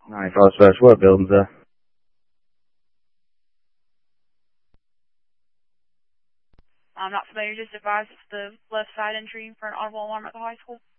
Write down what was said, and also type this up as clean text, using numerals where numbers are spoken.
91st West, what building's that? I'm not familiar, just advised it's the left side entry for an audible alarm at the high school.